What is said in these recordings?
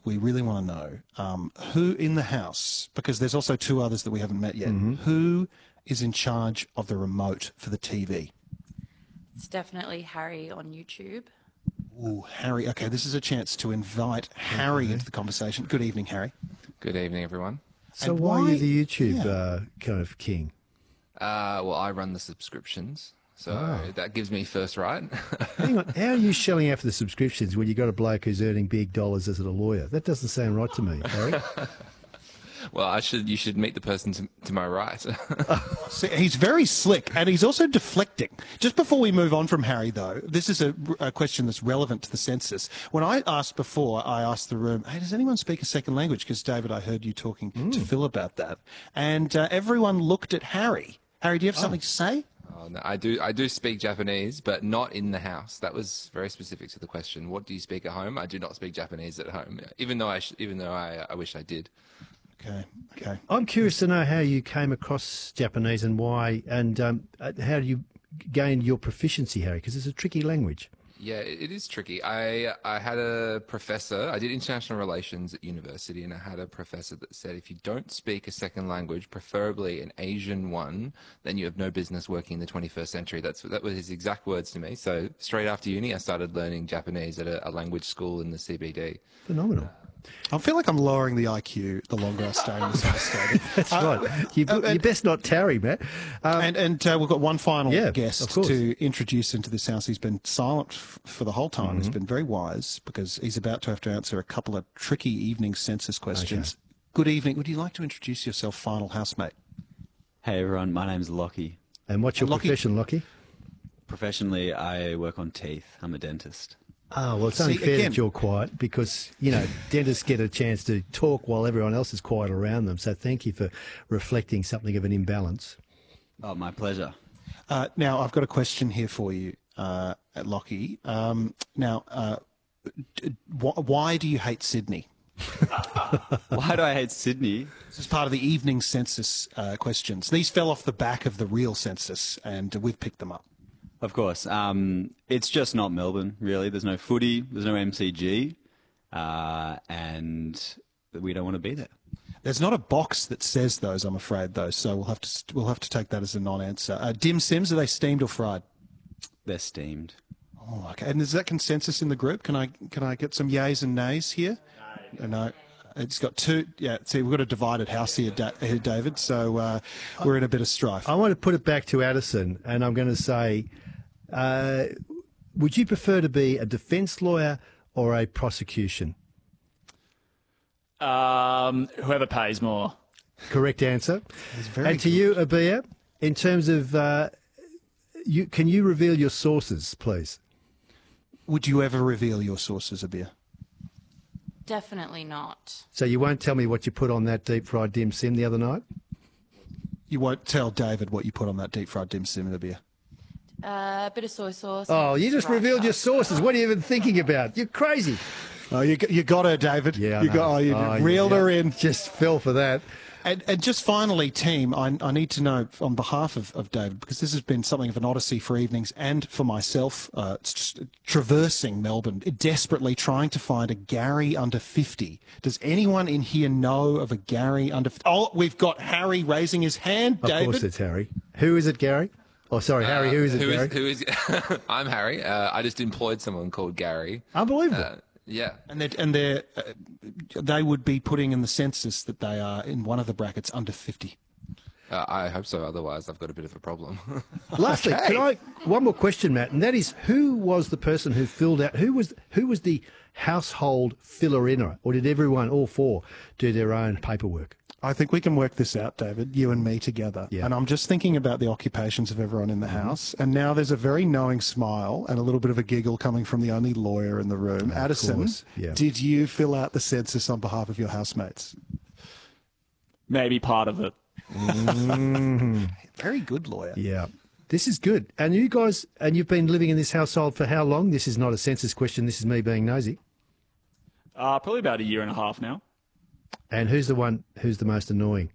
we really want to know who in the house, because there's also two others that we haven't met yet, who is in charge of the remote for the TV? It's definitely Harry on YouTube. Ooh, Harry. Okay, this is a chance to invite Harry into the conversation. Good evening, Harry. Good evening, everyone. So And why are why- you the YouTube kind of king? Well, I run the subscriptions, so that gives me first right. Hang on, how are you shelling out for the subscriptions when you got a bloke who's earning big dollars as a lawyer? That doesn't sound right to me, Harry. Well, you should meet the person to my right. See, he's very slick, and he's also deflecting. Just before we move on from Harry, though, this is a question that's relevant to the census. When I asked before, I asked the room, hey, does anyone speak a second language? Because, David, I heard you talking to Phil about that. And everyone looked at Harry. Harry, do you have something to say? Oh, no, I do speak Japanese, but not in the house. That was very specific to the question. What do you speak at home? I do not speak Japanese at home, even though I wish I did. Okay. I'm curious to know how you came across Japanese and why, and how you gained your proficiency, Harry, because it's a tricky language. Yeah, it is tricky. I had a professor, I did international relations at university, and I had a professor that said if you don't speak a second language, preferably an Asian one, then you have no business working in the 21st century. That was his exact words to me. So straight after uni, I started learning Japanese at a language school in the CBD. Phenomenal. I feel like I'm lowering the IQ the longer I stay in this house. That's right. You best not tarry, Matt. And we've got one final Yeah, of guest course. to introduce into this house. He's been silent for the whole time. He's been very wise because he's about to have to answer a couple of tricky evening census questions. Good evening. Would you like to introduce yourself, final housemate? Hey everyone, my name's Lockie. And what's your Lockie- profession, Lockie? Professionally, I work on teeth. I'm a dentist. Oh, well, it's only See, fair again- that you're quiet because, dentists get a chance to talk while everyone else is quiet around them. So thank you for reflecting something of an imbalance. Oh, my pleasure. Now, I've got a question here for you, Lockie. Why do you hate Sydney? Why do I hate Sydney? This is part of the evening census questions. These fell off the back of the real census, and we've picked them up. Of course. It's just not Melbourne, really. There's no footy, there's no MCG, and we don't want to be there. There's not a box that says those, I'm afraid, though. So we'll have to take that as a non-answer. Dim Sims, are they steamed or fried? They're steamed. Oh, okay. And is that consensus in the group? Can I get some yays and nays here? No. It's got two. Yeah. See, we've got a divided house here, David. So we're in a bit of strife. I want to put it back to Addison, and I'm going to say, would you prefer to be a defence lawyer or a prosecution? Whoever pays more. Correct answer. very And to you, Abia, in terms of, can you reveal your sources, please? Would you ever reveal your sources, Abir? Definitely not. So you won't tell me what you put on that deep fried dim sim the other night? You won't tell David what you put on that deep fried dim sim, Abir. A bit of soy sauce. Oh, you just revealed your sources. What are you even thinking about? You're crazy. Oh, you got her, David. Yeah, I you know. got. Oh, you reeled her in. Just fell for that. And just finally, team, I need to know on behalf of David, because this has been something of an odyssey for evenings and for myself, traversing Melbourne, desperately trying to find a Gary under 50. Does anyone in here know of a Gary under 50? Oh, we've got Harry raising his hand, Of David. course it's Harry. Who is it, Gary? Oh, sorry, Harry. Who is it, Gary? Who is? I'm Harry. I just employed someone called Gary. Unbelievable. Yeah. And they would be putting in the census that they are in one of the brackets under 50. I hope so. Otherwise, I've got a bit of a problem. Lastly, one more question, Matt, and that is, who was the person who filled out? Who was the household filler-inner, or did everyone, all four, do their own paperwork? I think we can work this out, David, you and me together. Yeah. And I'm just thinking about the occupations of everyone in the house. And now there's a very knowing smile and a little bit of a giggle coming from the only lawyer in the room. Addison, course, yeah. did you fill out the census on behalf of your housemates? Maybe part of it. Very good lawyer. Yeah. This is good. And you guys, and you've been living in this household for how long? This is not a census question. This is me being nosy. Probably about a year and a half now. And who's the most annoying?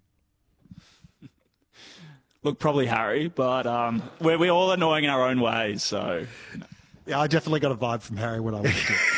Look, probably Harry, but we're all annoying in our own ways, so... Yeah, I definitely got a vibe from Harry when I went to